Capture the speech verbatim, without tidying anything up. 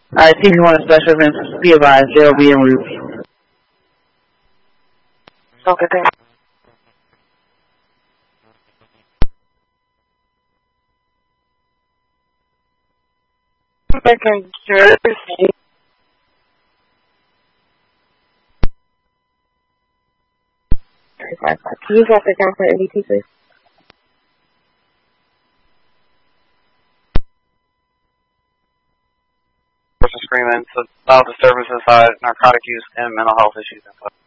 Alright, T P one special events, be advised, they'll be en route. Okay, thanks. Back in Jersey. Can you drop the account for N D T, please? Screaming, so child disturbances, uh, narcotic use, and mental health issues.